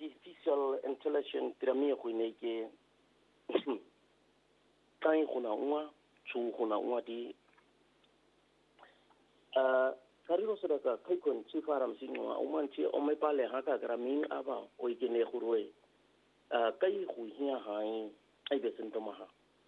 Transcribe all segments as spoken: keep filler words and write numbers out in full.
artificial intelligence tramia go ne ke kai go na ngwa tsu go na ngwa di uh karilo se ka kai kon tsi fara msinwa o manche o me pale ha ka gramin aba o ke ne go roe uh kai go hia hai ai be sento maha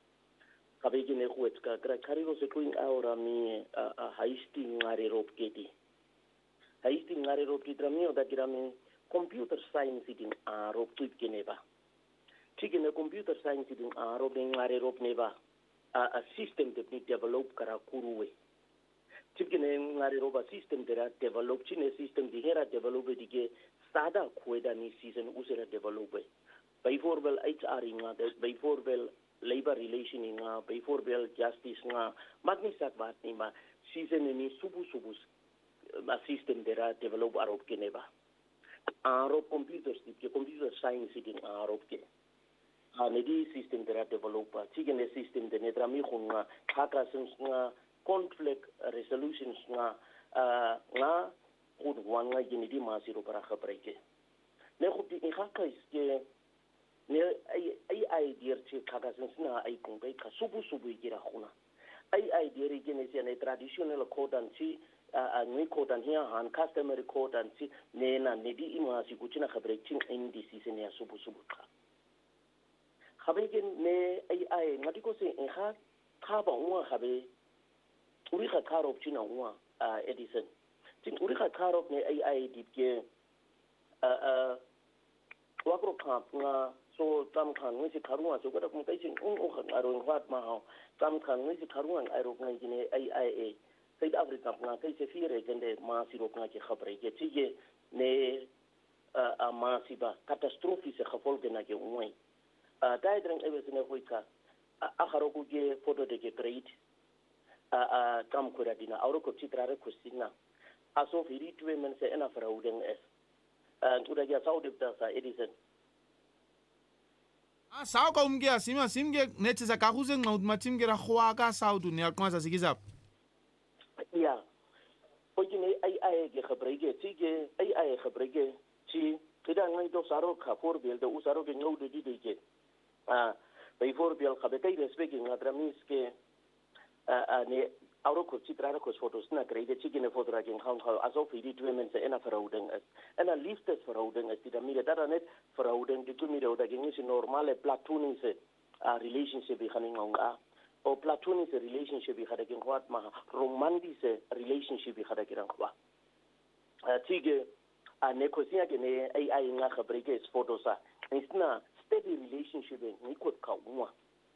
ka be ke ne go etka kra karilo se kuin aura mi a haisti ngare rop ke di haisti ngare rop di tramio da grami computer science din a rop tuip ke ne ba ठीक है computer science din a rop ngare rop ne ba a system de develop kara kuruwe ठीक है ngare roba system dera develop chine system di hera develop dige sada kweda ni season usera develop by forbel H R nga by forbel labor relation nga by forbel justice nga magni sak bat ni ma season ni subu subu a system dera develop arop keneba arop computers di computer science din arop ke anedi system dera develop ठीक है system de netrami khunga khaka nga conflict resolutions nga uh, nga good one nga gini di masiro para khabreke ne khuti in khaka iske ne ai ai idea che khaka sensna ai kungai kha subu subu gira khuna ai idea ri gene se ne traditional code and si a ni code and here han customary code and si ne na ne di imasi kuchina khabreke in di season ya subu subu kha khabreke ne ai ai ngati ko se in kha kha ba wa khabe uri ka karop china wa uh, Edison tin uri ka karop ne ai ai dipke uh uh wakro kap nga so tam khan ngi si karunga so kada kum kai sin un o khan aro wat ma ha tam khan ngi si karunga ai ro ngai ne ai ai a South Africa nga kai se fire gende ma si ro nga ki khabre ke tige ne uh, a ma si ba catastrophe se khafol ke na ke unwai uh dai drang ebe sene hoika a kharo ku ke photo de ke great a a kam kura dina auro ko titrare ko sinna aso firi tuwe men se ena frauden es a tuda ya saudi da sa Edison a sao ka umge asima simge netse za ka huze ngau matimge ra khwa ka saudu ne alkwanza sikiza ya ojine ai ai ge khabrege tige ai ai khabrege ci kida ngai do saro ka for bel da usaro ge ngau de di ge a bai for bel khabetai respect ngatra miske a ne auro ko titrare ko fotos na grade chigine fotora gen khang khau aso fidi women se ena verhouding is en a liefdes verhouding is die da mire dat net verhouding die tu mire dat gen is normale platonische a relationship bi khaning nga o platonische relationship bi khada gen kwat ma romantische relationship bi khada gen kwa a tige a ne ko sia gen ai ai nga khabrike is fotosa isna steady relationship ni ko ka umwa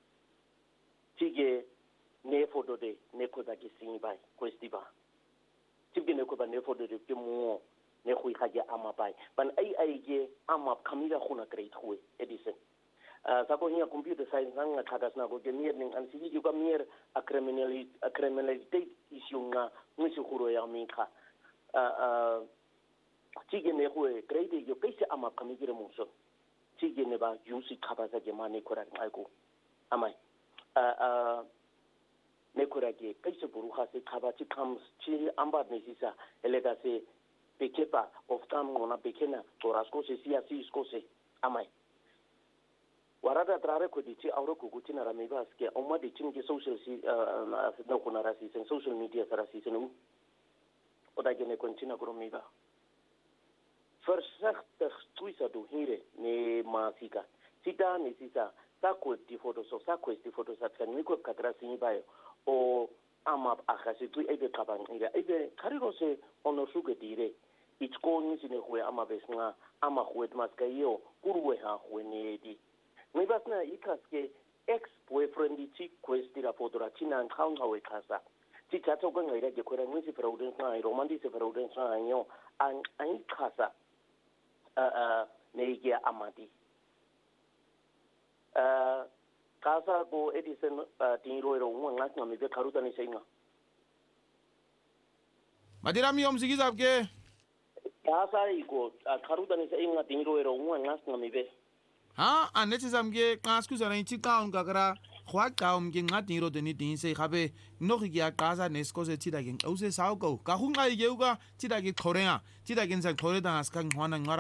tige ne foto de ne ko da ke sing bai questi ba tibge ne ko ba ne foto de ke mo ne go ikhaje ama bai ban ai ai ge ama kamira khona great khwe Edison uh sa ko nya computer science nga khagas na go ge mier ning an sigi ju ka mier a criminality a criminality issue nga ngisi khuro ya mi kha uh uh tige ne go great yo ke se ama kamira mo so tige ne ba yusi khabasa ge mane ko ra ai ko amai uh uh nekurage kaise buruha se khabachi comes chi ambar nesisa elega se pekepa of tam ngona bekena torasko se sia si sko se amai warada trare ko dichi auro ko gutina rameba ske omma de chinge social si na ko na rasi sen social media sara si sen oda gene kontina ko meba versagtig tuisa do hire ne masika sita nesisa sa ko di foto so sa ko di foto sa kan ni ko katra sin bayo o ama akhase tu ebe kabang ira ebe kariro se ono suge dire itko ni sine khwe ama besnga ama khwet maskayo kurwe ha khwenedi ngi basna ikaske ex boyfriend ti questi la foto ra china khang hawe khasa ti chato ko ngai ge khwera ngi si frauden sa romantic frauden sa yo an an khasa a a ne ge amadi a kasa ko Edison tinro ro nga ngami be kharuta ni seinga madira mi om sigiza ke kasa iko kharuta ni seinga tinro ro nga ngami be ha anetse zamge qasku zana inti kaun gagara khwa qaum ke ngati ro de ni din se khabe no gi ya qasa nesko se tida gen ause sao ko ka hunga ge uga tida ge khorea tida gen sa khore da aska ngwana